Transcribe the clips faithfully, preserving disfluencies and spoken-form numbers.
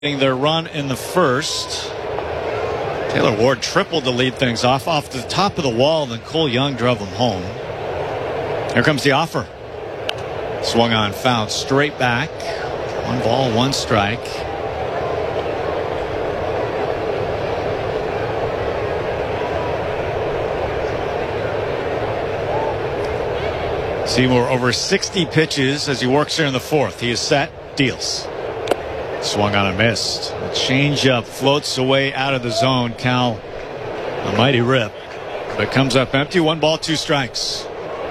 Their run in the first. Taylor Ward tripled to lead things off off the top of the wall, then Cole Young drove them home. Here comes the offer. Swung on, fouled straight back. One ball, one strike. Seymour over sixty pitches as he works here in the fourth. He is set, deals. Swung on and missed. A changeup floats away out of the zone. Cal, a mighty rip, but comes up empty. One ball, two strikes.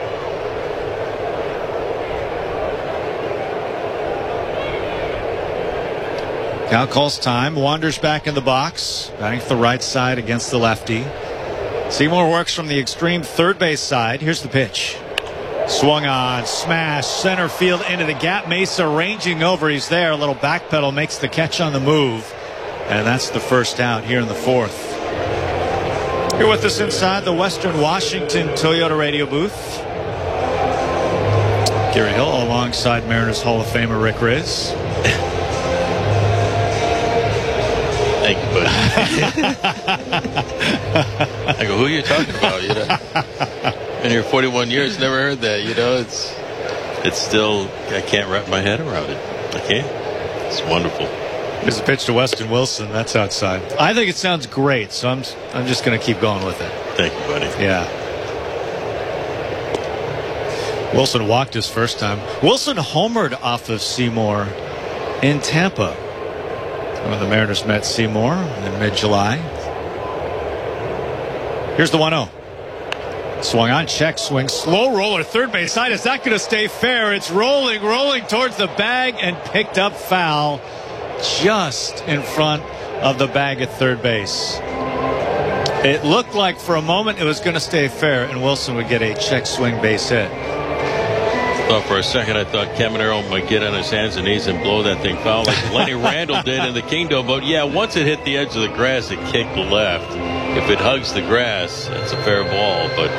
Cal calls time, wanders back in the box, batting to the right side against the lefty. Seymour works from the extreme third base side. Here's the pitch. Swung on, smash, center field into the gap. Mesa ranging over. He's there. A little back pedal, makes the catch on the move. And that's the first out here in the fourth. Here with us inside the Western Washington Toyota radio booth, Gary Hill alongside Mariners Hall of Famer Rick Riz. Thank you, buddy. I go, who are you talking about? You know, been here forty-one years, never heard that. You know, it's it's still, I can't wrap my head around it. I can't. It's wonderful. There's a pitch to Weston Wilson. That's outside. I think it sounds great, so I'm I'm just going to keep going with it. Thank you, buddy. Yeah. Wilson walked his first time. Wilson homered off of Seymour in Tampa when the Mariners met Seymour in mid-July. Here's the one oh. Swung on, check, swing, slow roller, third base side. Is that going to stay fair? It's rolling, rolling towards the bag and picked up foul just in front of the bag at third base. It looked like for a moment it was going to stay fair and Wilson would get a check swing base hit. Well, for a second I thought Caminero might get on his hands and knees and blow that thing foul like Lenny Randall did in the Kingdom. But yeah, once it hit the edge of the grass, it kicked left. If it hugs the grass, it's a fair ball. But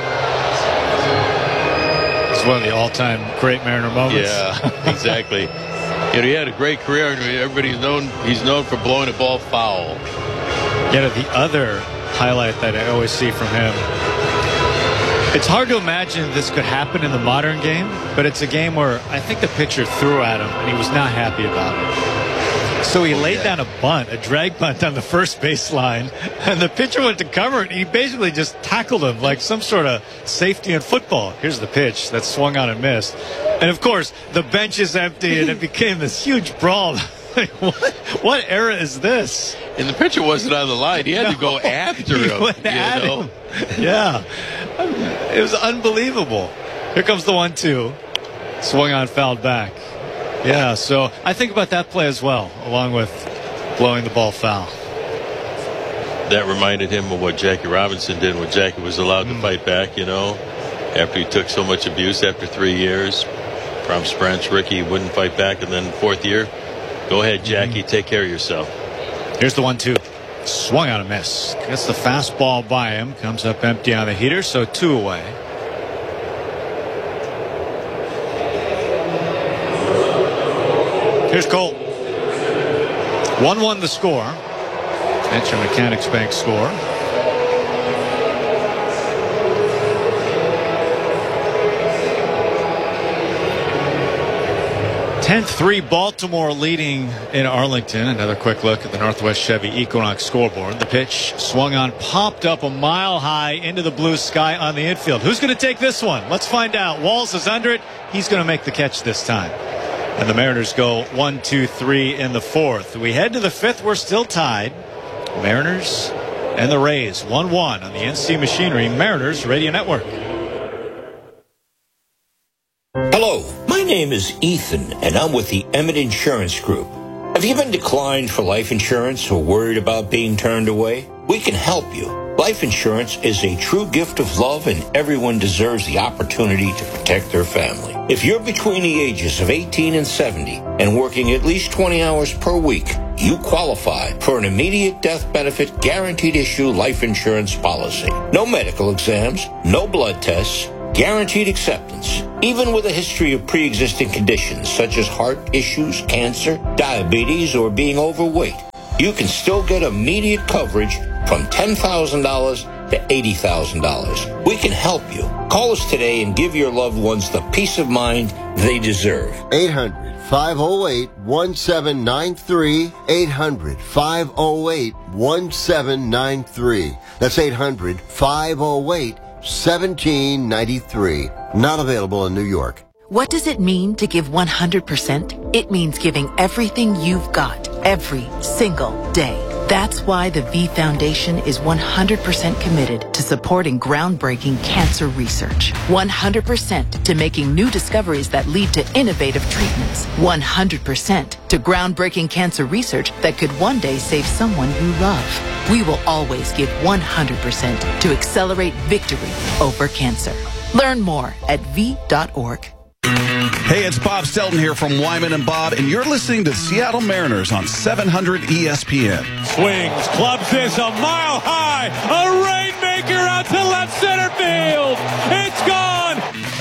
it's one of the all-time great Mariner moments. Yeah, exactly. You know, he had a great career. Everybody's known he's known for blowing a ball foul. Yeah, the other highlight that I always see from him. It's hard to imagine this could happen in the modern game, but it's a game where I think the pitcher threw at him and he was not happy about it. So he oh, laid yeah. down a bunt, a drag bunt on the first baseline, and the pitcher went to cover it. He basically just tackled him like some sort of safety in football. Here's the pitch that swung on and missed. And, of course, the bench is empty, and it became this huge brawl. what, what era is this? And the pitcher wasn't on the line. He had no, to go after he him. Went at know? him. Yeah. It was unbelievable. Here comes the one two. Swung on, fouled back. Yeah, so I think about that play as well, along with blowing the ball foul. That reminded him of what Jackie Robinson did when Jackie was allowed mm. to fight back, you know, after he took so much abuse after three years. From Sprance, Ricky wouldn't fight back, and then fourth year, go ahead, Jackie, mm. take care of yourself. Here's the one two. Swung on a miss. Gets the fastball by him. Comes up empty on the heater, so two away. Here's Cole. one one the score. That's your Mechanics Bank score. ten three Baltimore leading in Arlington. Another quick look at the Northwest Chevy Equinox scoreboard. The pitch swung on, popped up a mile high into the blue sky on the infield. Who's going to take this one? Let's find out. Walls is under it. He's going to make the catch this time. And the Mariners go one, two, three in the fourth. We head to the fifth. We're still tied. Mariners and the Rays one one on the N C Machinery Mariners Radio Network. Hello, my name is Ethan, and I'm with the Emmett Insurance Group. Have you been declined for life insurance or worried about being turned away? We can help you. Life insurance is a true gift of love, and everyone deserves the opportunity to protect their family. If you're between the ages of eighteen and seventy and working at least twenty hours per week, you qualify for an immediate death benefit guaranteed issue life insurance policy. No medical exams, no blood tests, Guaranteed acceptance, even with a history of pre-existing conditions such as heart issues, cancer, diabetes, or being overweight. You can still get immediate coverage from ten thousand dollars to eighty thousand dollars. We can help you. Call us today and give your loved ones the peace of mind they deserve. eight hundred, five oh eight, one seven nine three. eight hundred, five oh eight, one seven nine three. That's eight hundred, five oh eight, one seven nine three. Not available in New York. What does it mean to give one hundred percent? It means giving everything you've got, every single day. That's why the V Foundation is one hundred percent committed to supporting groundbreaking cancer research. one hundred percent to making new discoveries that lead to innovative treatments. one hundred percent to groundbreaking cancer research that could one day save someone you love. We will always give one hundred percent to accelerate victory over cancer. Learn more at V dot org. Hey, it's Bob Stelton here from Wyman and Bob, and you're listening to Seattle Mariners on seven hundred E S P N. Swings, clubs this a mile high, a rainmaker out to left center field. It's gone.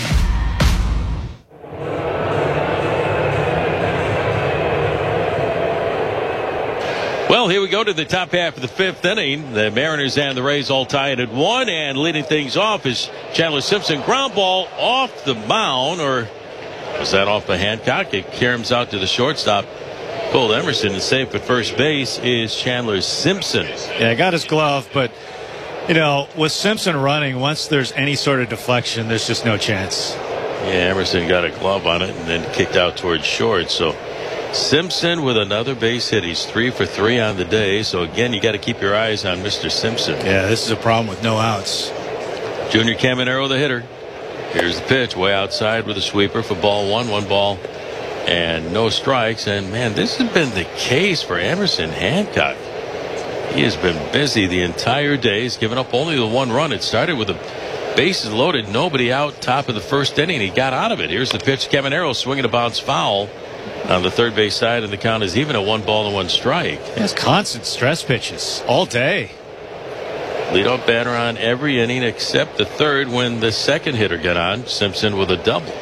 Well, here we go to the top half of the fifth inning. The Mariners and the Rays all tied at one, and leading things off is Chandler Simpson. Ground ball off the mound, or was that off the Hancock? It caroms out to the shortstop, Cole Emerson. And safe at first base is Chandler Simpson. Yeah, got his glove, but, you know, with Simpson running, once there's any sort of deflection, there's just no chance. Yeah, Emerson got a glove on it and then kicked out towards short. So Simpson with another base hit. He's three for three on the day. So again, you got to keep your eyes on Mister Simpson. Yeah, this is a problem with no outs. Junior Caminero, the hitter. Here's the pitch, way outside with a sweeper for ball one, one ball and no strikes. And man, this has been the case for Emerson Hancock. He has been busy the entire day. He's given up only the one run. It started with the bases loaded, nobody out, top of the first inning. He got out of it. Here's the pitch. Caminero swinging a bounce foul on the third base side, and the count is even at one ball and one strike. He has constant stress pitches all day. Leadoff batter on every inning except the third when the second hitter got on. Simpson with a double.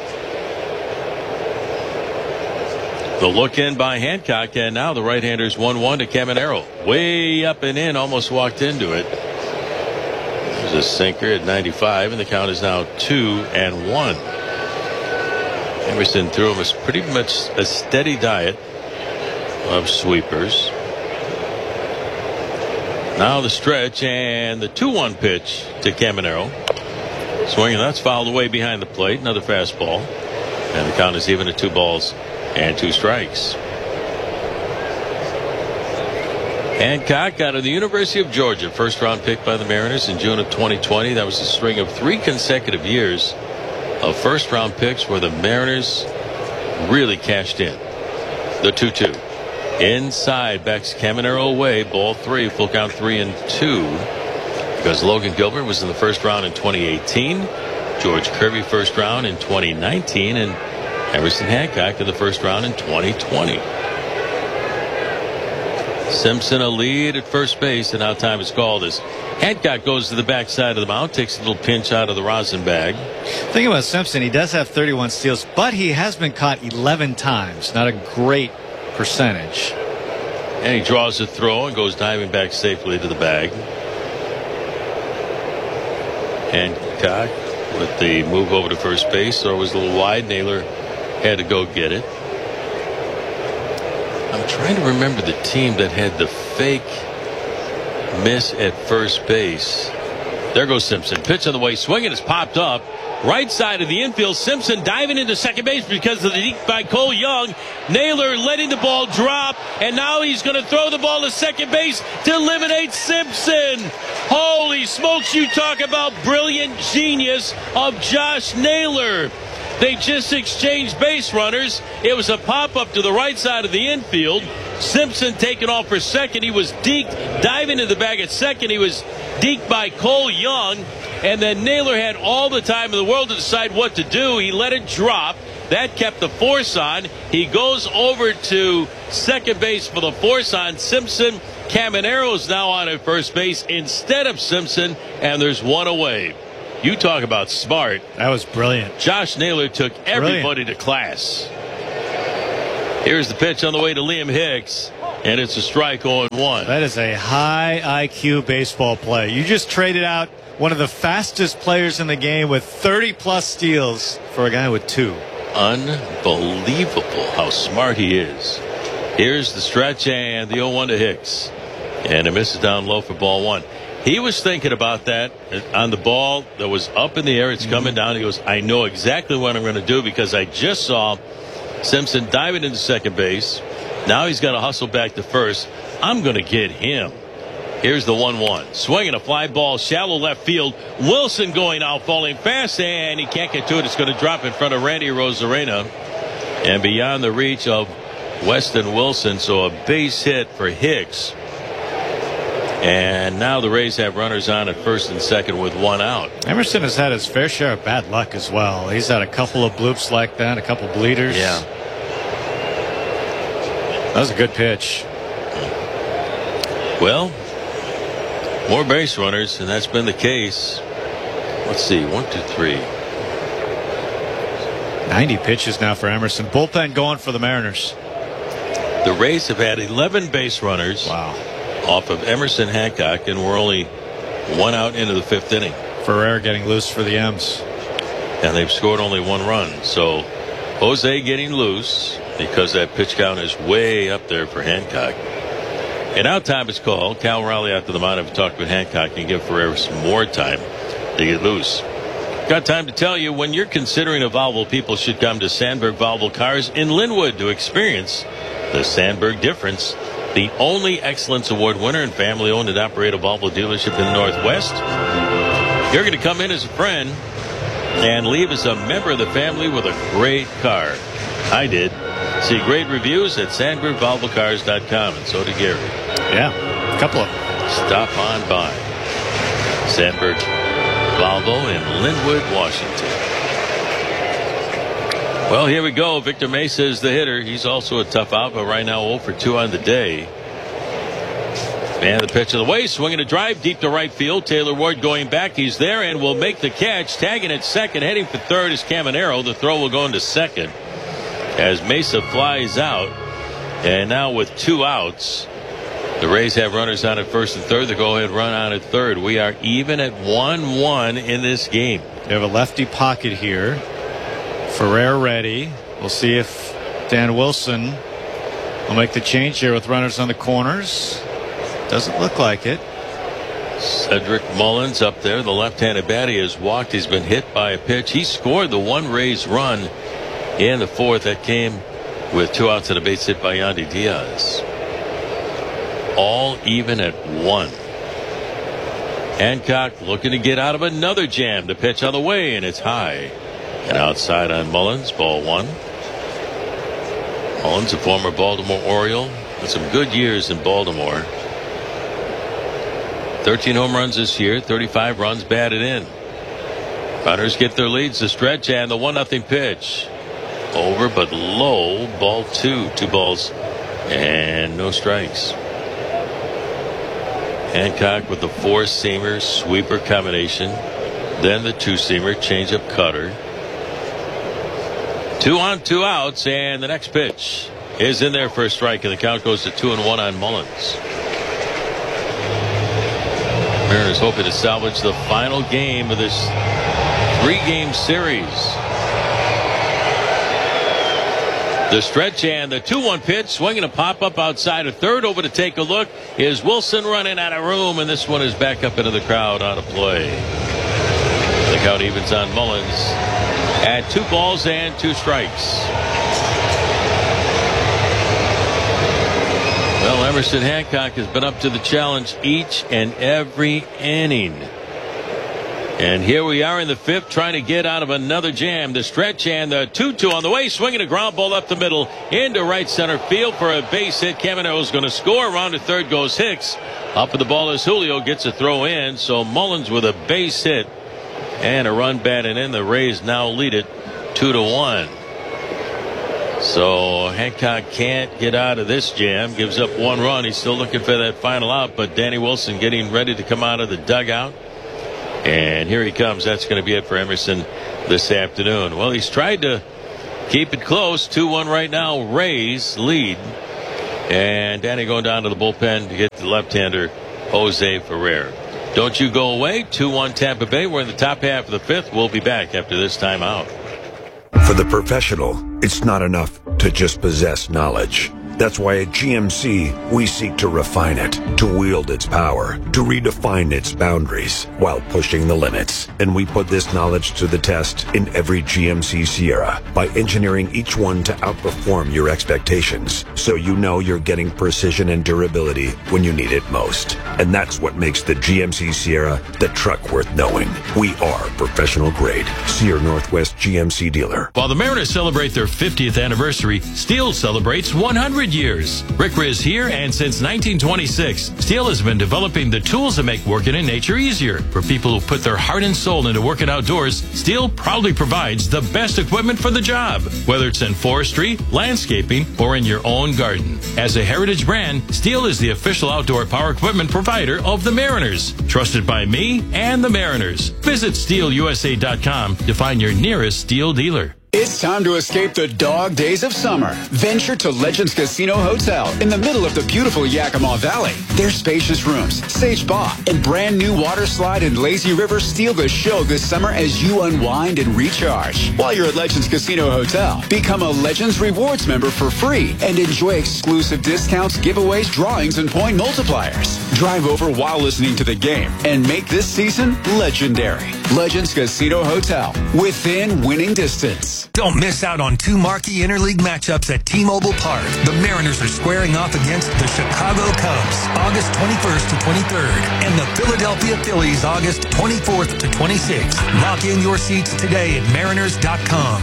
The look in by Hancock, and now the right-hander's one one to Caminero. Way up and in, almost walked into it. There's a sinker at ninety-five, and the count is now two and one. Emerson threw him a pretty much a steady diet of sweepers. Now the stretch and the two one pitch to Caminero. Swinging, that's fouled away behind the plate. Another fastball. And the count is even at two balls and two strikes. Hancock out of the University of Georgia. First round pick by the Mariners in June of twenty twenty. That was a string of three consecutive years of first round picks where the Mariners really cashed in. The two two. Inside, backs Caminero away. Ball three, full count three and two. Because Logan Gilbert was in the first round in twenty eighteen. George Kirby first round in twenty nineteen. And Emerson Hancock in the first round in twenty twenty. Simpson a lead at first base, and now time is called as Hancock goes to the backside of the mound, takes a little pinch out of the rosin bag. Thinking about Simpson, he does have thirty-one steals, but he has been caught eleven times. Not a great percentage. And he draws a throw and goes diving back safely to the bag. Hancock with the move over to first base. Throw was a little wide. Naylor had to go get it. I'm trying to remember the team that had the fake miss at first base. There goes Simpson. Pitch on the way. Swinging is popped up. Right side of the infield. Simpson diving into second base because of the deke by Cole Young. Naylor letting the ball drop. And now he's going to throw the ball to second base to eliminate Simpson. Holy smokes, you talk about brilliant genius of Josh Naylor. They just exchanged base runners. It was a pop-up to the right side of the infield. Simpson taken off for second. He was deked, diving into the bag at second. He was deked by Cole Young. And then Naylor had all the time in the world to decide what to do. He let it drop. That kept the force on. He goes over to second base for the force on. Simpson, Caminero is now on at first base instead of Simpson, and there's one away. You talk about smart. That was brilliant. Josh Naylor took everybody brilliant. to class. Here's the pitch on the way to Liam Hicks, and it's a strike oh and one. That is a high I Q baseball play. You just traded out one of the fastest players in the game with thirty plus steals for a guy with two. Unbelievable how smart he is. Here's the stretch and the oh one to Hicks. And it misses down low for ball one. He was thinking about that on the ball that was up in the air. It's mm-hmm. coming down. He goes, I know exactly what I'm going to do because I just saw Simpson diving into second base. Now he's got to hustle back to first. I'm going to get him. Here's the one one. Swinging a fly ball, shallow left field. Wilson going out, falling fast, and he can't get to it. It's going to drop in front of Randy Rosarena and beyond the reach of Weston Wilson. So a base hit for Hicks. And now the Rays have runners on at first and second with one out. Emerson has had his fair share of bad luck as well. He's had a couple of bloops like that, a couple bleeders. Yeah. That was a good pitch. Well, more base runners, and that's been the case. Let's see, one, two, three. ninety pitches now for Emerson. Bullpen going for the Mariners. The Rays have had eleven base runners. Wow. Off of Emerson Hancock, and we're only one out into the fifth inning. Ferrer getting loose for the M's. And they've scored only one run. So Jose getting loose because that pitch count is way up there for Hancock. And out time is called. Cal Raleigh out to the mound have talked with Hancock and give Ferrer some more time to get loose. Got time to tell you, when you're considering a Volvo, people should come to Sandberg Volvo Cars in Linwood to experience the Sandberg difference. The only Excellence Award winner and family owned and operated Volvo dealership in the Northwest. You're going to come in as a friend and leave as a member of the family with a great car. I did. See great reviews at Sandberg Volvo Cars dot com, and so did Gary. Yeah, a couple of them. Stop on by Sandberg Volvo in Linwood, Washington. Well, here we go. Victor Mesa is the hitter. He's also a tough out, but right now oh for two on the day. And the pitch of the way, swinging a drive deep to right field. Taylor Ward going back. He's there and will make the catch. Tagging at second, heading for third is Caminero. The throw will go into second as Mesa flies out. And now with two outs, the Rays have runners on at first and third. The go-ahead run on at third. We are even at one one in this game. They have a lefty pocket here. Ferrer ready. We'll see if Dan Wilson will make the change here with runners on the corners. Doesn't look like it. Cedric Mullins up there. The left-handed batter has walked. He's been hit by a pitch. He scored the one Rays run in the fourth. That came with two outs and a base hit by Yandy Diaz. All even at one. Hancock looking to get out of another jam. The pitch on the way, and it's high. And outside on Mullins, ball one. Mullins, a former Baltimore Oriole, with some good years in Baltimore. thirteen home runs this year, thirty-five runs batted in. Runners get their leads, the stretch, and the one nothing pitch. Over but low, ball two. Two balls and no strikes. Hancock with the four-seamer sweeper combination. Then the two-seamer changeup cutter. Two on, two outs, and the next pitch is in there for a strike, and the count goes to two and one on Mullins. Mariners hoping to salvage the final game of this three-game series. The stretch and the two one pitch, swinging a pop-up outside of third. Over to take a look is Wilson running out of room, and this one is back up into the crowd on a play. The count evens on Mullins at two balls and two strikes. Well, Emerson Hancock has been up to the challenge each and every inning. And here we are in the fifth, trying to get out of another jam. The stretch and the two two on the way, swinging a ground ball up the middle into right center field for a base hit. Caminero is going to score. Around to third goes Hicks. Up with the ball as Julio gets a throw in. So Mullins with a base hit and a run batted in. The Rays now lead it two to one. So Hancock can't get out of this jam. Gives up one run. He's still looking for that final out, but Danny Wilson getting ready to come out of the dugout. And here he comes. That's going to be it for Emerson this afternoon. Well, he's tried to keep it close. two one right now. Rays lead. And Danny going down to the bullpen to get the left-hander Jose Ferrer. Don't you go away. two one Tampa Bay. We're in the top half of the fifth. We'll be back after this timeout. For the professional, it's not enough to just possess knowledge. That's why at G M C, we seek to refine it, to wield its power, to redefine its boundaries while pushing the limits. And we put this knowledge to the test in every G M C Sierra by engineering each one to outperform your expectations, so you know you're getting precision and durability when you need it most. And that's what makes the G M C Sierra the truck worth knowing. We are professional grade. See your Northwest G M C dealer. While the Mariners celebrate their fiftieth anniversary, Steel celebrates one hundred years. Rick Riz here, and since nineteen twenty-six, Steel has been developing the tools that make working in nature easier. For people who put their heart and soul into working outdoors, Steel proudly provides the best equipment for the job, whether it's in forestry, landscaping, or in your own garden. As a heritage brand, Steel is the official outdoor power equipment provider of the Mariners, trusted by me and the Mariners. Visit steel u s a dot com to find your nearest Steel dealer. It's time to escape the dog days of summer. Venture to Legends Casino Hotel in the middle of the beautiful Yakima Valley. Their spacious rooms, stage spa, and brand new water slide and lazy river steal the show this summer as you unwind and recharge. While you're at Legends Casino Hotel, become a Legends Rewards member for free and enjoy exclusive discounts, giveaways, drawings, and point multipliers. Drive over while listening to the game and make this season legendary. Legends Casino Hotel, within winning distance. Don't miss out on two marquee interleague matchups at T-Mobile Park. The Mariners are squaring off against the Chicago Cubs August twenty-first to twenty-third and the Philadelphia Phillies August twenty-fourth to twenty-sixth. Lock in your seats today at mariners dot com.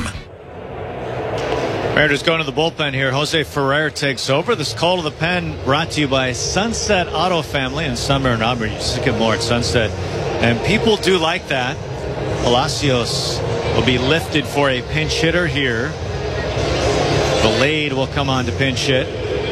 Mariners going to the bullpen here. Jose Ferrer takes over. This call to the pen brought to you by Sunset Auto Family in Summer and Auburn. You just get more at Sunset. And people do like that. Palacios will be lifted for a pinch hitter here. Valade will come on to pinch hit.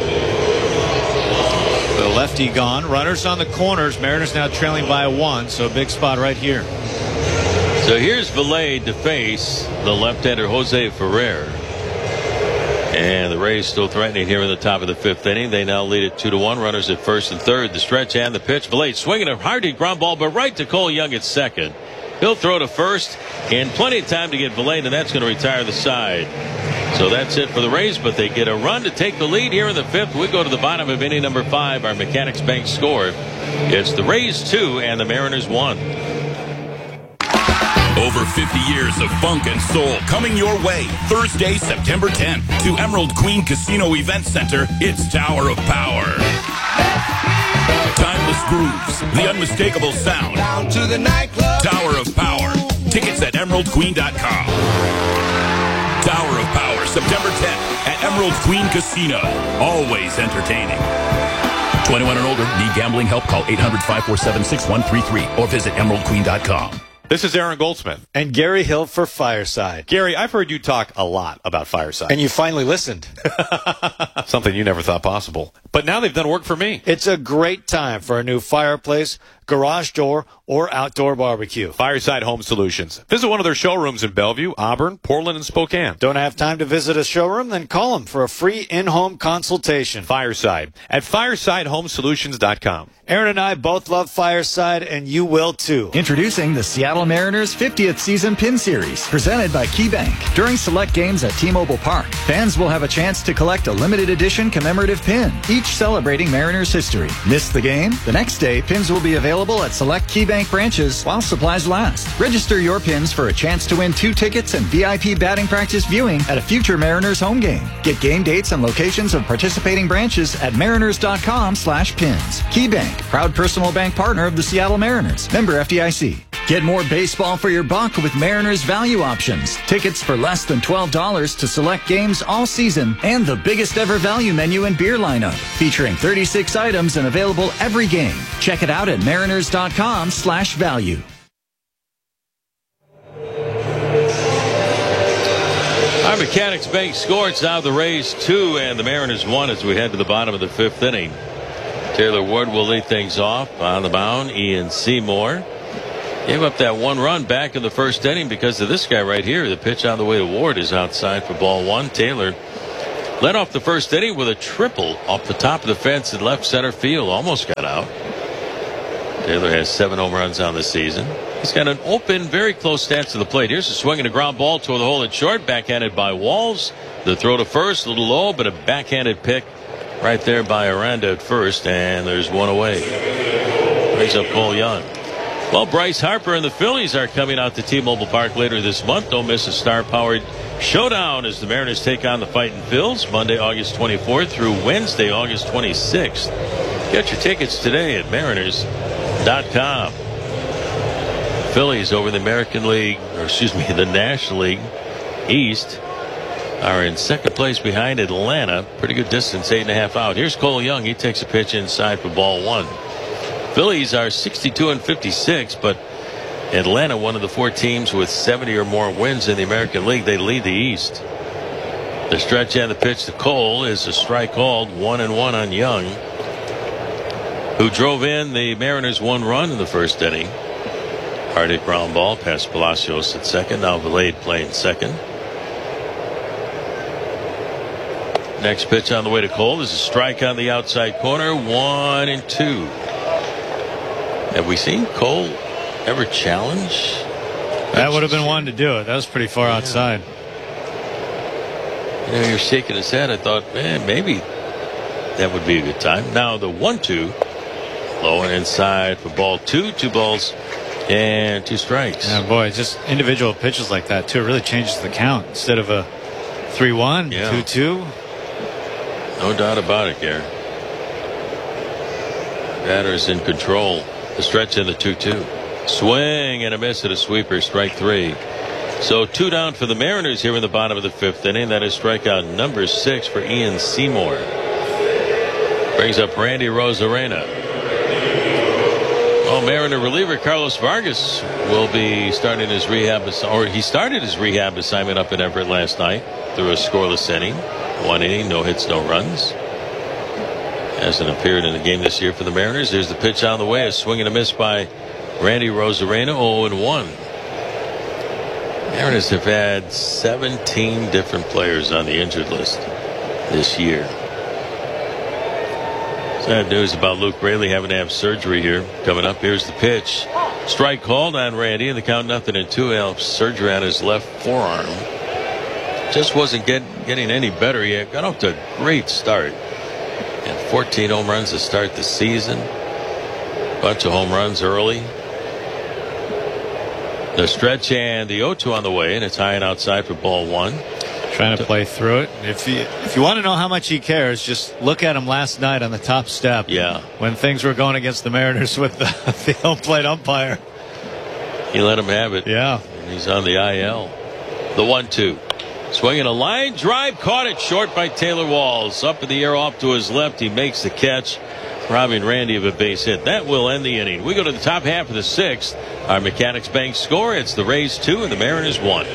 The lefty gone. Runners on the corners. Mariners now trailing by one, so a big spot right here. So here's Valade to face the left-hander Jose Ferrer. And the Rays still threatening here in the top of the fifth inning. They now lead it two to one. Runners at first and third. The stretch and the pitch. Valade swinging a hard hit ground ball, but right to Cole Young at second. He'll throw to first, and plenty of time to get Valade, and that's going to retire the side. So that's it for the Rays, but they get a run to take the lead here in the fifth. We go to the bottom of inning number five. Our Mechanics Bank score. It's the Rays two and the Mariners one. Over fifty years of funk and soul coming your way. Thursday, September tenth, to Emerald Queen Casino Event Center. It's Tower of Power. Timeless grooves, the unmistakable sound. Down to the nightclub. Tower of Power. Tickets at emerald queen dot com. Tower of Power, September tenth at Emerald Queen Casino. Always entertaining. twenty-one and older. Need gambling help? Call eight hundred, five four seven, six one three three or visit emerald queen dot com. This is Aaron Goldsmith. And Gary Hill for Fireside. Gary, I've heard you talk a lot about Fireside. And you finally listened. Something you never thought possible. But now they've done work for me. It's a great time for a new fireplace, garage door, or outdoor barbecue. Fireside Home Solutions. Visit one of their showrooms in Bellevue, Auburn, Portland, and Spokane. Don't have time to visit a showroom? Then call them for a free in-home consultation. Fireside at fireside home solutions dot com. Aaron and I both love Fireside, and you will too. Introducing the Seattle Mariners fiftieth Season Pin Series, presented by KeyBank. During select games at T-Mobile Park, fans will have a chance to collect a limited edition commemorative pin, each celebrating Mariners history. Miss the game? The next day, pins will be available at select KeyBank branches while supplies last. Register your pins for a chance to win two tickets and V I P batting practice viewing at a future Mariners home game. Get game dates and locations of participating branches at mariners dot com slash pins. KeyBank, proud personal bank partner of the Seattle Mariners. Member F D I C. Get more baseball for your buck with Mariners value options. Tickets for less than twelve dollars to select games all season, and the biggest ever value menu and beer lineup, featuring thirty-six items and available every game. Check it out at mariners dot com slash value. Our Mechanics Bank score. It's now the Rays two and the Mariners one as we head to the bottom of the fifth inning. Taylor Ward will lead things off on the mound. Ian Seymour Gave up that one run back in the first inning because of this guy right here. The pitch on the way to Ward is outside for ball one. Taylor led off the first inning with a triple off the top of the fence in left center field. Almost got out. Taylor has seven home runs on the season. He's got an open, very close stance to the plate. Here's a swing and a ground ball toward the hole at short. Backhanded by Walls. The throw to first, a little low, but a backhanded pick right there by Aranda at first. And there's one away. Brings up Cole Young. Well, Bryce Harper and the Phillies are coming out to T-Mobile Park later this month. Don't miss a star-powered showdown as the Mariners take on the Fightin' Phils Monday, August twenty-fourth through Wednesday, August twenty-sixth. Get your tickets today at mariners dot com. Phillies over the American League, or excuse me, the National League East are in second place behind Atlanta. Pretty good distance, eight and a half out. Here's Cole Young. He takes a pitch inside for ball one. Phillies are sixty-two and fifty-six, but Atlanta, one of the four teams with seventy or more wins in the American League. They lead the East. The stretch and the pitch to Cole is a strike called, one and one on Young, who drove in the Mariners' one run in the first inning. Hard hit ground ball past Palacios at second. Now Vilade playing second. Next pitch on the way to Cole is a strike on the outside corner. One and two. Have we seen Cole ever challenge? That would have been one to do it. That was pretty far yeah. outside. You know, you're shaking his head. I thought, man, maybe that would be a good time. Now the one two. Low and inside for ball two. Two balls and two strikes. Yeah, boy, just individual pitches like that, too. It really changes the count. Instead of a three one, yeah. two two. No doubt about it, Gary. Batter's in control. The stretch in the two two. Swing and a miss at a sweeper, strike three. So two down for the Mariners here in the bottom of the fifth inning. That is strikeout number six for Ian Seymour. Brings up Randy Rosarena. Well, Mariner reliever Carlos Vargas will be starting his rehab, or he started his rehab assignment up in Everett last night through a scoreless inning. One inning, no hits, no runs. Hasn't appeared in the game this year for the Mariners. There's the pitch on the way. A swing and a miss by Randy Rosarena. oh and one. Mariners have had seventeen different players on the injured list this year. Sad news about Luke Raley having to have surgery here. Coming up, here's the pitch. Strike called on Randy, and the count nothing and two. Help surgery on his left forearm. Just wasn't get, getting any better yet. Got off to a great start. And fourteen home runs to start the season. Bunch of home runs early. The stretch and the oh two on the way, and it's high and outside for ball one. Trying to play through it. If you if you want to know how much he cares, just look at him last night on the top step. Yeah. When things were going against the Mariners with the, the home plate umpire. He let him have it. Yeah. And he's on the I L. The one two. Swinging a line drive, caught it short by Taylor Walls. Up in the air off to his left. He makes the catch, robbing Randy of a base hit. That will end the inning. We go to the top half of the sixth. Our Mechanics Bank score, it's the Rays two and the Mariners one.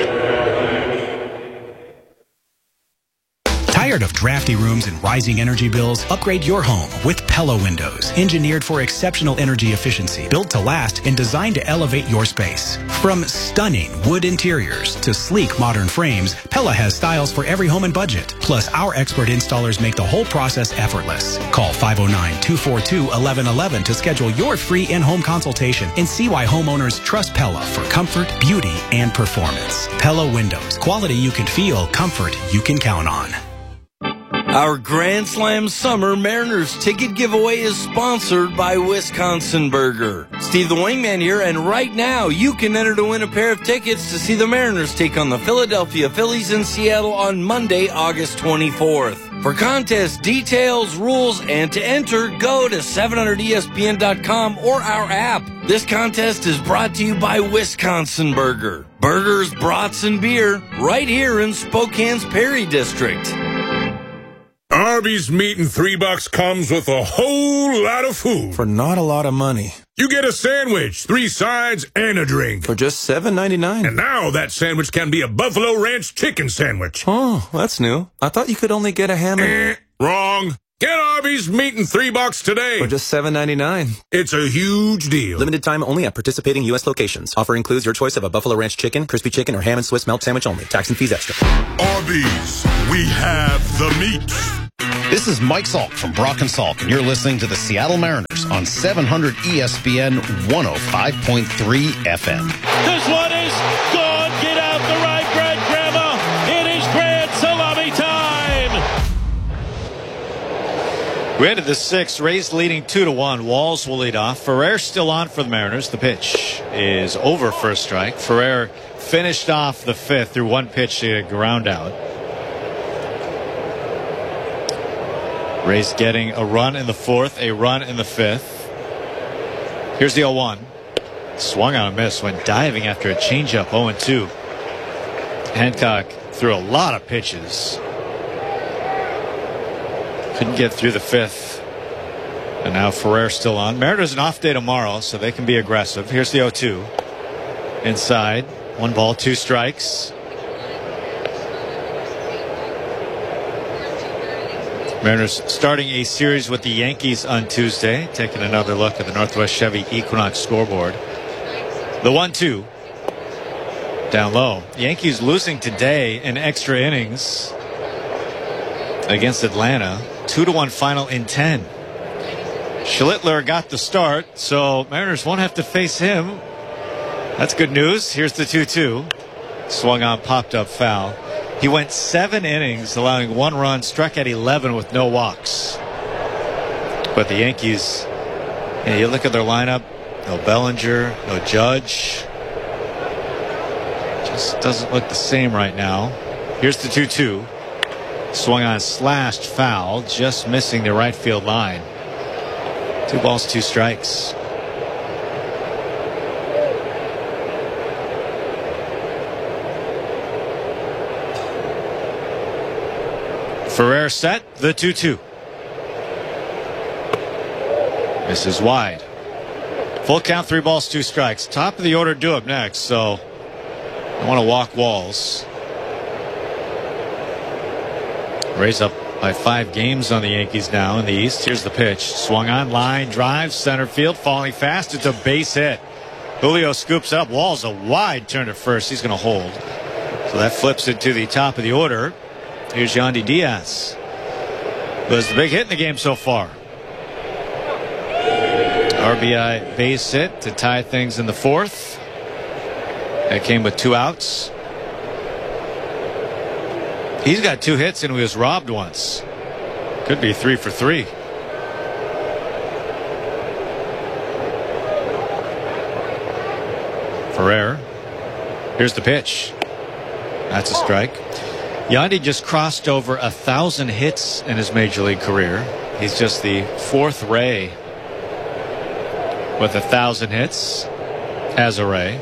Tired of drafty rooms and rising energy bills? Upgrade your home with Pella Windows. Engineered for exceptional energy efficiency, built to last, and designed to elevate your space. From stunning wood interiors to sleek modern frames, Pella has styles for every home and budget. Plus, our expert installers make the whole process effortless. Call five oh nine, two four two, one one one one to schedule your free in-home consultation and see why homeowners trust Pella for comfort, beauty, and performance. Pella Windows. Quality you can feel, comfort you can count on. Our Grand Slam Summer Mariners ticket giveaway is sponsored by Wisconsin Burger. Steve the Wingman here, and right now you can enter to win a pair of tickets to see the Mariners take on the Philadelphia Phillies in Seattle on Monday, August twenty-fourth. For contest details, rules, and to enter, go to seven hundred E S P N dot com or our app. This contest is brought to you by Wisconsin Burger. Burgers, brats, and beer right here in Spokane's Perry District. Arby's meat and three bucks comes with a whole lot of food. For not a lot of money. You get a sandwich, three sides, and a drink. For just seven ninety-nine. And now that sandwich can be a Buffalo Ranch chicken sandwich. Oh, that's new. I thought you could only get a ham and... Eh, wrong. Get Arby's meat in three bucks today. For just seven ninety-nine. It's a huge deal. Limited time only at participating U S locations. Offer includes your choice of a Buffalo Ranch chicken, crispy chicken, or ham and Swiss melt sandwich only. Tax and fees extra. Arby's, we have the meat. This is Mike Salk from Brock and Salk, and you're listening to the Seattle Mariners on seven hundred E S P N one oh five point three F M. This one is gone. Get out the right, Grand Grandma. It is grand salami time. We head to the sixth. Rays leading two to one. Walls will lead off. Ferrer still on for the Mariners. The pitch is over for a strike. Ferrer finished off the fifth through one pitch to ground out. Rays getting a run in the fourth, a run in the fifth. Here's the oh one. Swung on a miss, went diving after a changeup. oh and two. Hancock threw a lot of pitches. Couldn't get through the fifth. And now Ferrer still on. Mariners an off day tomorrow, so they can be aggressive. Here's the oh two. Inside. One ball, two strikes. Mariners starting a series with the Yankees on Tuesday. Taking another look at the Northwest Chevy Equinox scoreboard. The one two. Down low. Yankees losing today in extra innings against Atlanta. Two to one final in ten. Schlittler got the start, so Mariners won't have to face him. That's good news. Here's the two two. Swung on, popped up foul. He went seven innings, allowing one run, struck at eleven with no walks. But the Yankees, you know, you look at their lineup, no Bellinger, no Judge. Just doesn't look the same right now. Here's the two two. Swung on, slashed, foul, just missing the right field line. Two balls, two strikes. Ferrer set, the two two. Misses wide. Full count, three balls, two strikes. Top of the order due up next, so I want to walk Walls. Rays up by five games on the Yankees now in the East. Here's the pitch. Swung on, line, drive, center field, falling fast. It's a base hit. Julio scoops up. Walls a wide turn to first. He's going to hold. So that flips it to the top of the order. Here's Yandy Diaz. Was the big hit in the game so far. R B I base hit to tie things in the fourth. That came with two outs. He's got two hits and he was robbed once. Could be three for three. Ferrer. Here's the pitch. That's a strike. Yandy just crossed over a thousand hits in his major league career. He's just the fourth Ray with a thousand hits as a Ray.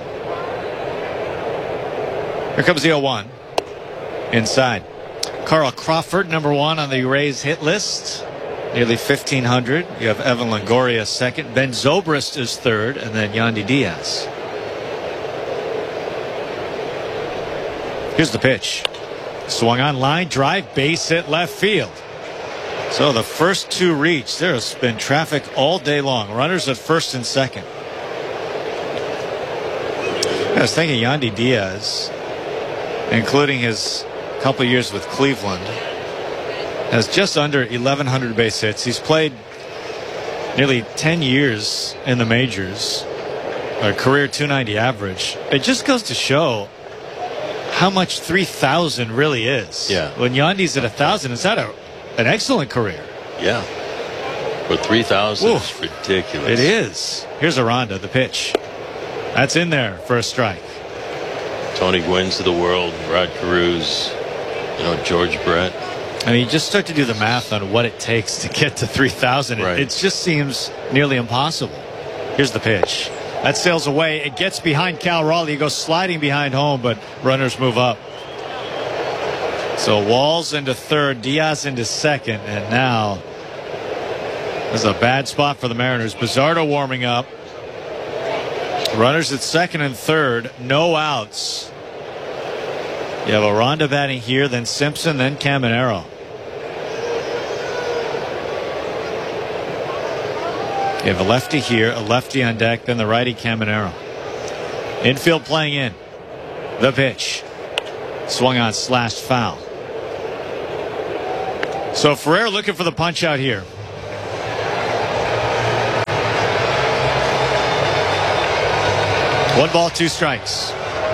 Here comes the oh one. Inside. Carl Crawford, number one on the Rays hit list. Nearly fifteen hundred. You have Evan Longoria second. Ben Zobrist is third. And then Yandy Diaz. Here's the pitch. Swung on, line drive, base hit, left field. So the first two reach. There's been traffic all day long. Runners at first and second. I was thinking Yandy Diaz, including his couple years with Cleveland, has just under eleven hundred base hits. He's played nearly ten years in the majors, a career two ninety average. It just goes to show how much three thousand really is. Yeah. When Yandy's at one thousand, it's had a, an excellent career. Yeah. For three thousand, it's ridiculous. It is. Here's Aranda, the pitch. That's in there for a strike. Tony Gwynn's of the world, Rod Carews, you know, George Brett. I mean, you just start to do the math on what it takes to get to three thousand. Right. It, it just seems nearly impossible. Here's the pitch. That sails away. It gets behind Cal Raleigh. He goes sliding behind home, but runners move up. So Walls into third, Diaz into second, and now this is a bad spot for the Mariners. Bizzardo warming up. Runners at second and third, no outs. You have Aranda batting here, then Simpson, then Caminero. You have a lefty here, a lefty on deck, then the righty Caminero. Infield playing in. The pitch. Swung on, slashed foul. So Ferrer looking for the punch out here. One ball, two strikes.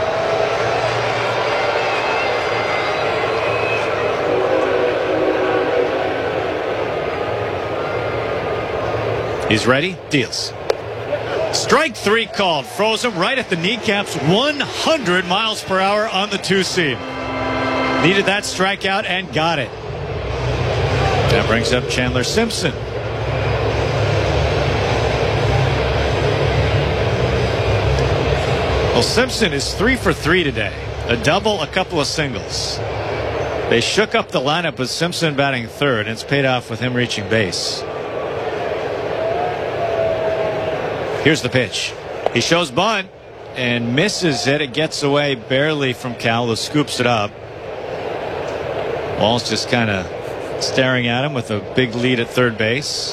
He's ready, deals. Strike three called. Froze him right at the kneecaps. one hundred miles per hour on the two-seam. Needed that strikeout and got it. That brings up Chandler Simpson. Well, Simpson is three for three today. A double, a couple of singles. They shook up the lineup with Simpson batting third, and it's paid off with him reaching base. Here's the pitch. He shows bunt and misses it. It gets away barely from Cal, who scoops it up. Wall's just kind of staring at him with a big lead at third base.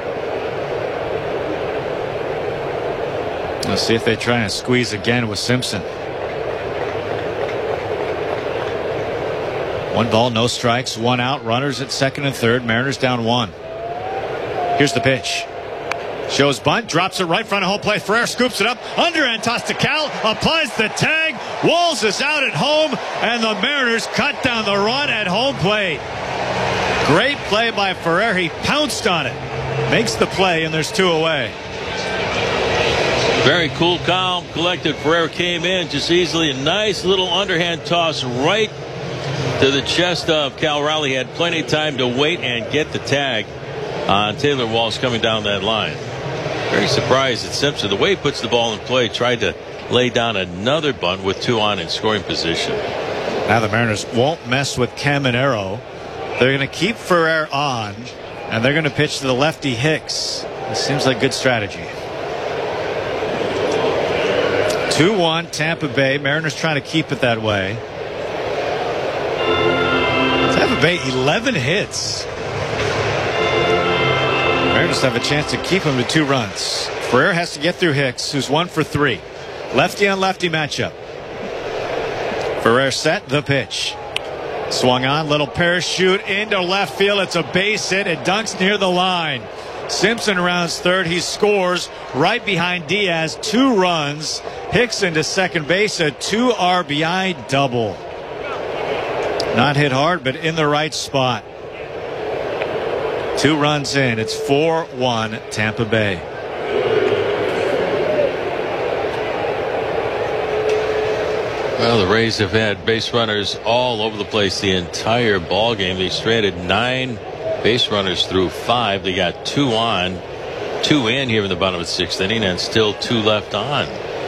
Let's see if they try and squeeze again with Simpson. One ball, no strikes, one out. Runners at second and third. Mariners down one. Here's the pitch. Shows bunt, drops it right front of home plate. Ferrer scoops it up, underhand toss to Cal, applies the tag. Walls is out at home, and the Mariners cut down the run at home plate. Great play by Ferrer. He pounced on it, makes the play, and there's two away. Very cool, calm, collected. Ferrer came in just easily. A nice little underhand toss right to the chest of Cal Raleigh. Had plenty of time to wait and get the tag on Taylor Walls coming down that line. Very surprised at Simpson. The way he puts the ball in play, tried to lay down another bunt with two on in scoring position. Now the Mariners won't mess with Caminero. They're going to keep Ferrer on, and they're going to pitch to the lefty Hicks. This seems like good strategy. two one Tampa Bay. Mariners trying to keep it that way. Tampa Bay, eleven hits. Mariners have a chance to keep him to two runs. Ferrer has to get through Hicks, who's one for three. Lefty on lefty matchup. Ferrer set, the pitch. Swung on, little parachute into left field. It's a base hit. It dunks near the line. Simpson rounds third. He scores right behind Diaz. Two runs. Hicks into second base. A two R B I double. Not hit hard, but in the right spot. Two runs in. It's four one Tampa Bay. Well, the Rays have had base runners all over the place the entire ball game. They stranded nine base runners through five. They got two on, two in here in the bottom of the sixth inning, and still two left on.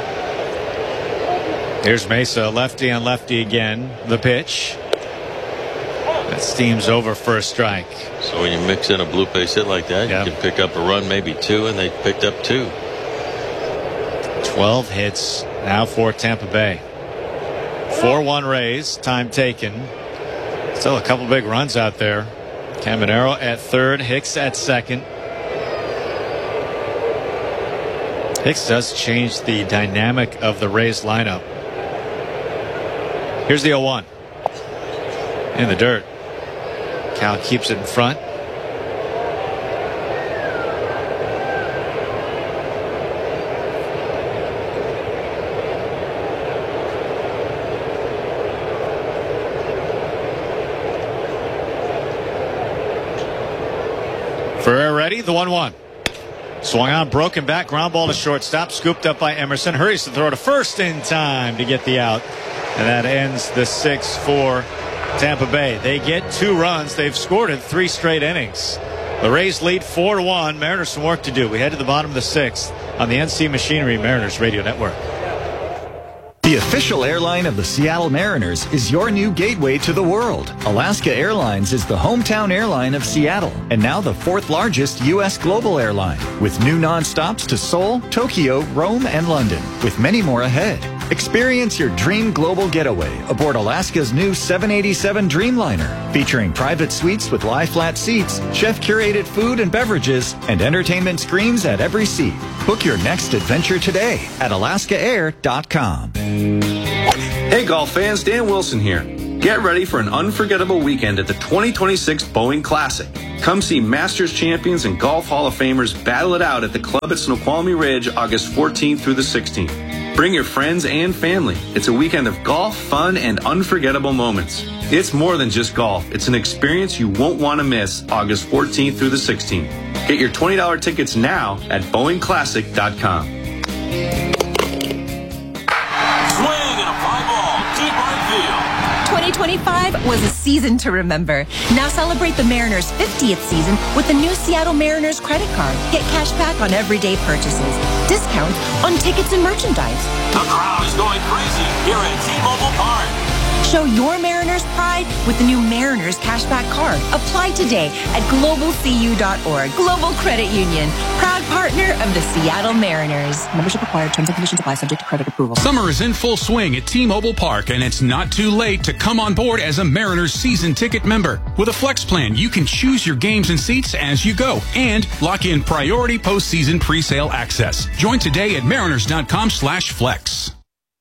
Here's Mesa, lefty on lefty again. The pitch. That steams over for a strike. So when you mix in a blue base hit like that, yep, you can pick up a run, maybe two, and they picked up two. twelve hits now for Tampa Bay. four one Rays, time taken. Still a couple big runs out there. Caminero at third, Hicks at second. Hicks does change the dynamic of the Rays lineup. Here's the oh one. In the dirt. Cal keeps it in front. Ferrer ready, the one one. Swung on, broken back, ground ball to shortstop, scooped up by Emerson. Hurries to throw to first in time to get the out. And that ends the six four Tampa Bay. They get two runs. They've scored in three straight innings. The Rays lead four to one. Mariners some work to do. We head to the bottom of the sixth on the N C Machinery Mariners Radio Network. The official airline of the Seattle Mariners is your new gateway to the world. Alaska Airlines is the hometown airline of Seattle and now the fourth largest U S global airline with new nonstops to Seoul, Tokyo, Rome, and London, with many more ahead. Experience your dream global getaway aboard Alaska's new seven eighty-seven Dreamliner, featuring private suites with lie-flat seats, chef-curated food and beverages, and entertainment screens at every seat. Book your next adventure today at alaska air dot com. Hey golf fans, Dan Wilson here. Get ready for an unforgettable weekend at the twenty twenty-six Boeing Classic. Come see Masters champions and Golf Hall of Famers battle it out at the club at Snoqualmie Ridge August fourteenth through the sixteenth. Bring your friends and family. It's a weekend of golf, fun, and unforgettable moments. It's more than just golf. It's an experience you won't want to miss August fourteenth through the sixteenth. Get your twenty dollars tickets now at boeing classic dot com. twenty twenty-five was a season to remember. Now celebrate the Mariners' fiftieth season with the new Seattle Mariners credit card. Get cash back on everyday purchases, discounts on tickets and merchandise. The crowd is going crazy here at T-Mobile Park. Show your Mariners pride with the new Mariners cashback card. Apply today at global c u dot org. Global Credit Union, proud partner of the Seattle Mariners. Membership required. Terms and conditions apply, subject to credit approval. Summer is in full swing at T-Mobile Park, and it's not too late to come on board as a Mariners season ticket member. With a flex plan, you can choose your games and seats as you go and lock in priority postseason presale access. Join today at mariners dot com slash flex.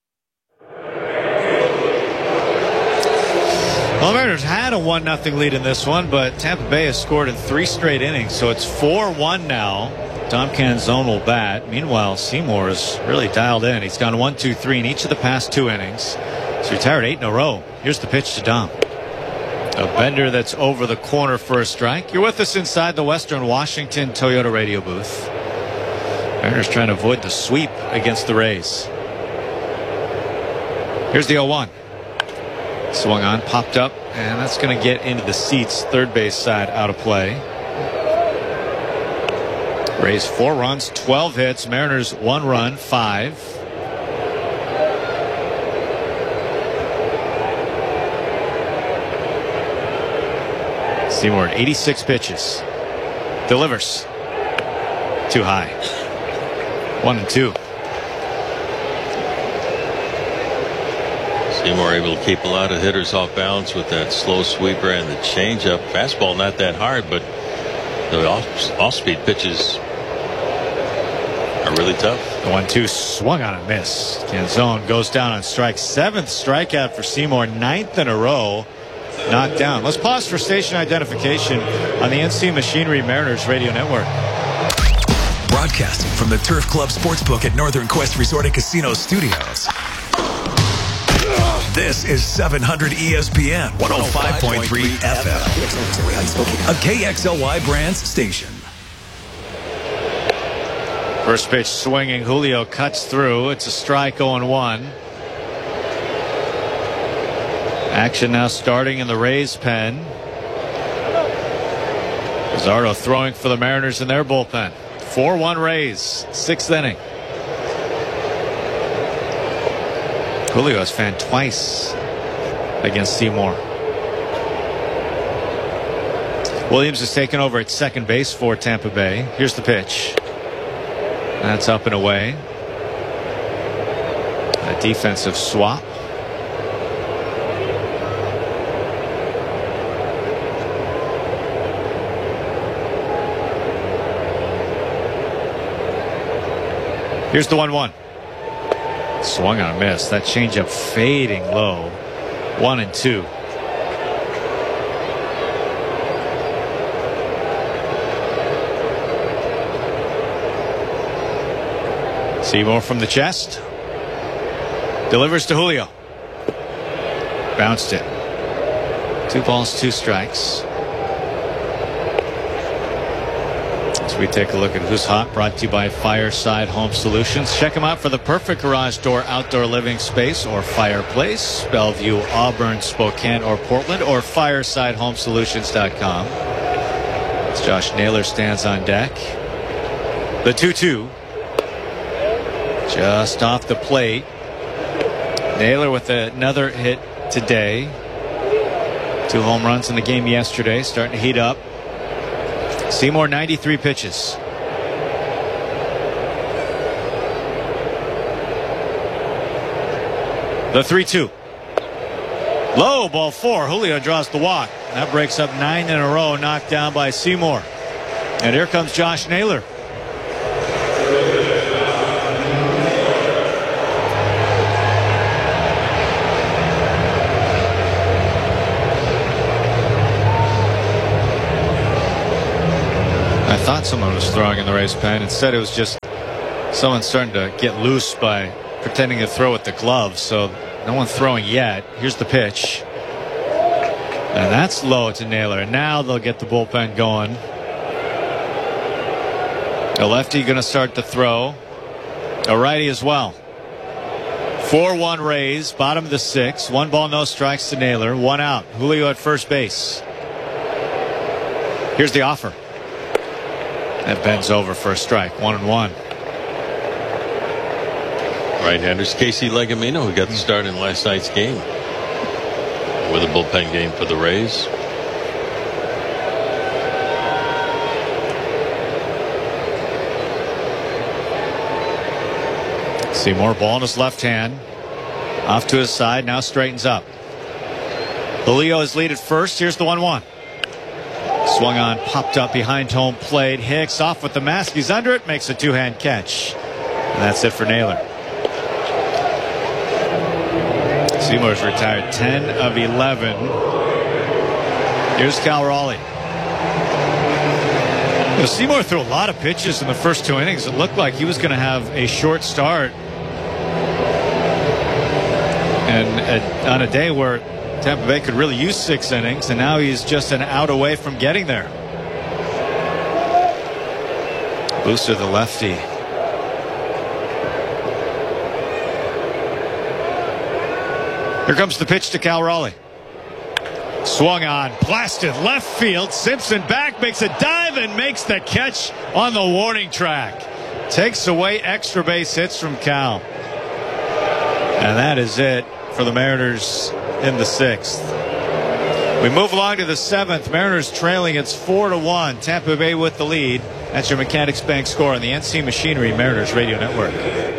Well, the Mariners had a one nothing lead in this one, but Tampa Bay has scored in three straight innings, so it's four one now. Dom Canzone will bat. Meanwhile, Seymour is really dialed in. He's gone one, two, three in each of the past two innings. He's retired eight in a row. Here's the pitch to Dom. A bender that's over the corner for a strike. You're with us inside the Western Washington Toyota radio booth. Mariners trying to avoid the sweep against the Rays. Here's the oh one. Swung on, popped up, and that's going to get into the seats. Third base side out of play. Rays four runs, twelve hits. Mariners one run, five. Seymour at eighty-six pitches. Delivers. Too high. One and two. Seymour able to keep a lot of hitters off balance with that slow sweeper and the changeup. Fastball not that hard, but the off, off-speed pitches are really tough. The one two swung on and missed. Canzone goes down on strike. Seventh strikeout for Seymour, ninth in a row. Knocked down. Let's pause for station identification on the N C Machinery Mariners Radio Network. Broadcasting from the Turf Club Sportsbook at Northern Quest Resort and Casino Studios. This is seven hundred E S P N one oh five point three F M, a K X L Y Brands station. First pitch swinging. Julio cuts through. It's a strike, oh and one. Action now starting in the Rays pen. Pizarro throwing for the Mariners in their bullpen. four one Rays, sixth inning. Julio has fanned twice against Seymour. Williams is taken over at second base for Tampa Bay. Here's the pitch. That's up and away. A defensive swap. Here's the one one. Swung on a miss. That changeup fading low. One and two. Seymour from the chest. Delivers to Julio. Bounced it. Two balls, two strikes. We take a look at who's hot, brought to you by Fireside Home Solutions. Check them out for the perfect garage door, outdoor living space, or fireplace. Bellevue, Auburn, Spokane, or Portland, or fireside home solutions dot com. As Josh Naylor stands on deck. The two two. Just off the plate. Naylor with another hit today. Two home runs in the game yesterday, starting to heat up. Seymour, ninety-three pitches. The three two. Low, ball four. Julio draws the walk. That breaks up nine in a row, knocked down by Seymour. And here comes Josh Naylor. I thought someone was throwing in the Rays pen. Instead, it was just someone starting to get loose by pretending to throw with the glove. So no one throwing yet. Here's the pitch. And that's low to Naylor. And now they'll get the bullpen going. A lefty going to start to throw. A righty as well. four one Rays. Bottom of the sixth. One ball, no strikes to Naylor. One out. Julio at first base. Here's the offer. That bends over for a strike. One and one. Right-handers Casey Legamino, who got the start in last night's game with a bullpen game for the Rays. Seymour, ball in his left hand. Off to his side, now straightens up. Julio is lead at first. Here's the one one. Swung on, popped up behind home plate. Hicks off with the mask. He's under it, makes a two-hand catch. And that's it for Naylor. Seymour's retired ten of eleven. Here's Cal Raleigh. You know, Seymour threw a lot of pitches in the first two innings. It looked like he was going to have a short start. And at, on a day where Tampa Bay could really use six innings, and now he's just an out away from getting there. Booster, the lefty. Here comes the pitch to Cal Raleigh. Swung on, blasted left field. Simpson back, makes a dive and makes the catch on the warning track. Takes away extra base hits from Cal. And that is it for the Mariners in the sixth. We move along to the seventh. Mariners trailing. It's four to one. Tampa Bay with the lead. That's your Mechanics Bank score on the N C Machinery Mariners Radio Network.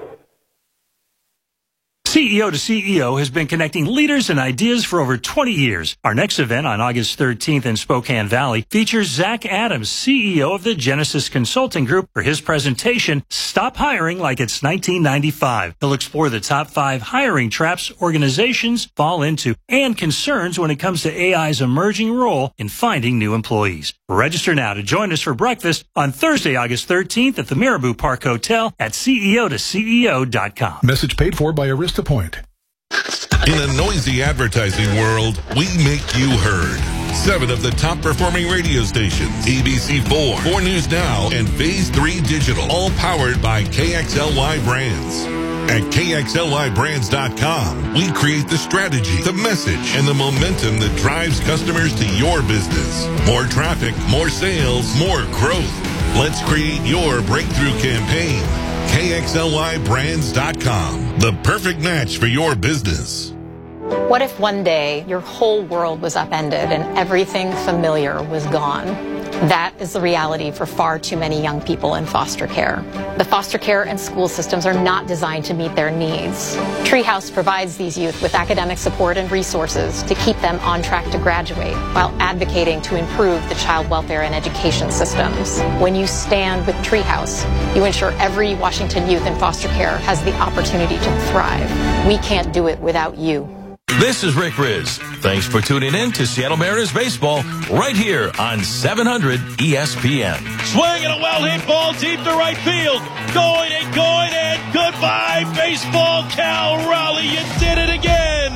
C E O to C E O has been connecting leaders and ideas for over twenty years. Our next event on August thirteenth in Spokane Valley features Zach Adams, C E O of the Genesis Consulting Group, for his presentation, Stop Hiring Like It's nineteen ninety-five. He'll explore the top five hiring traps organizations fall into and concerns when it comes to A I's emerging role in finding new employees. Register now to join us for breakfast on Thursday, August thirteenth at the Marabou Park Hotel at C E O to C E O dot com. Message paid for by Arista Point. In a noisy advertising world, we make you heard. Seven of the top performing radio stations, A B C four, four News Now, and Phase three Digital, all powered by K X L Y Brands. At K X L Y brands dot com, we create the strategy, the message, and the momentum that drives customers to your business. More traffic, more sales, more growth. Let's create your breakthrough campaign. K X L Y brands dot com, the perfect match for your business. What if one day your whole world was upended and everything familiar was gone? That is the reality for far too many young people in foster care. The foster care and school systems are not designed to meet their needs. Treehouse provides these youth with academic support and resources to keep them on track to graduate while advocating to improve the child welfare and education systems. When you stand with Treehouse, you ensure every Washington youth in foster care has the opportunity to thrive. We can't do it without you. This is Rick Riz. Thanks for tuning in to Seattle Mariners baseball right here on seven hundred E S P N. Swing and a well-hit ball deep to right field. Going and going and goodbye, baseball. Cal Raleigh, you did it again.